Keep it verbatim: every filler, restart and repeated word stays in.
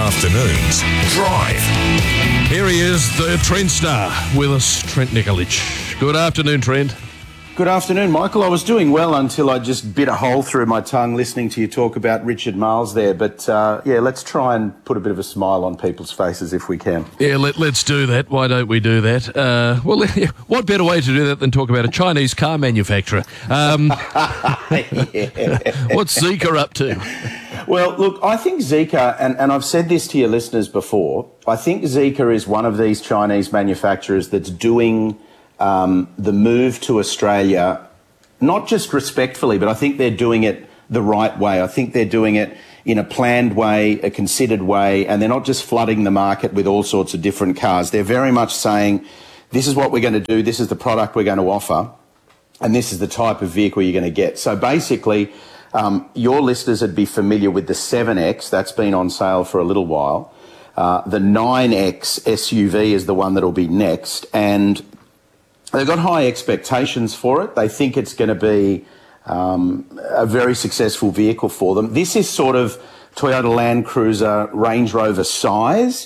afternoons. Drive. Here he is, the Trent Star, with us, Trent Nikolic. Good afternoon, Trent. Good afternoon, Michael. I was doing well until I just bit a hole through my tongue listening to you talk about Richard Marles there. But, uh, yeah, let's try and put a bit of a smile on people's faces if we can. Yeah, let, let's do that. Why don't we do that? Uh, well, what better way to do that than talk about a Chinese car manufacturer? Um, what's Zeekr up to? Well, look, I think Zeekr, and, and I've said this to your listeners before, I think Zeekr is one of these Chinese manufacturers that's doing um, the move to Australia, not just respectfully, but I think they're doing it the right way. I think they're doing it in a planned way, a considered way, and they're not just flooding the market with all sorts of different cars. They're very much saying, this is what we're going to do, this is the product we're going to offer, and this is the type of vehicle you're going to get. So basically, Um, your listeners would be familiar with the seven X. That's been on sale for a little while. Uh, the nine X S U V is the one that will be next. And they've got high expectations for it. They think it's going to be um, a very successful vehicle for them. This is sort of Toyota Land Cruiser Range Rover size.